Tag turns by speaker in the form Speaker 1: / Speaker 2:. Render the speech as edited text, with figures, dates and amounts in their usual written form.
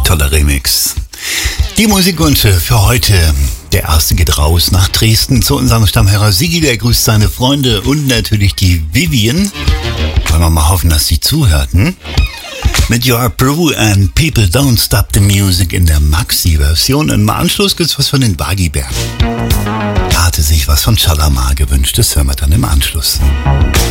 Speaker 1: Toller Remix. Die Musikwünsche für heute. Der erste geht raus nach Dresden zu unserem Stammhörer Sigi, der grüßt seine Freunde und natürlich die Vivian. Wollen wir mal hoffen, dass sie zuhörten. Mit Your Brew and People Don't Stop the Music in der Maxi-Version. Im Anschluss gibt's was von den Baggy-Bären. Da hatte sich was von Shalamar gewünscht. Das hören wir dann im Anschluss.